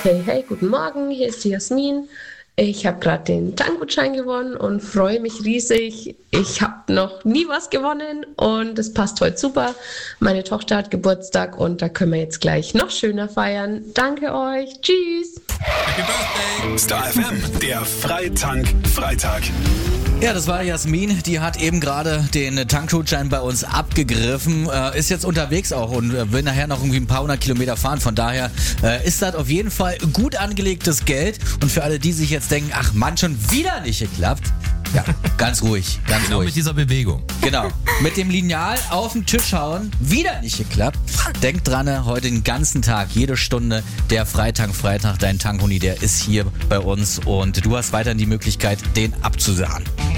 Hey, hey, guten Morgen, hier ist die Jasmin. Ich habe gerade den Tankgutschein gewonnen und freue mich riesig. Ich habe noch nie was gewonnen und es passt heute super. Meine Tochter hat Geburtstag und da können wir jetzt gleich noch schöner feiern. Danke euch. Tschüss. Happy Birthday. Star FM, der Freitank-Freitag. Ja, das war Jasmin, die hat eben gerade den Tankgutschein bei uns abgegriffen, ist jetzt unterwegs auch und will nachher noch irgendwie ein paar hundert Kilometer fahren. Von daher ist das auf jeden Fall gut angelegtes Geld. Und für alle, die sich jetzt denken, ach Mann, schon wieder nicht geklappt. Ja, ganz ruhig, ganz Genau ruhig. mit dieser Bewegung. Genau, mit dem Lineal auf den Tisch hauen, wieder nicht geklappt. Denkt dran, heute den ganzen Tag, jede Stunde, der Freitag, dein Tankhuni, der ist hier bei uns und du hast weiterhin die Möglichkeit, den abzusahen.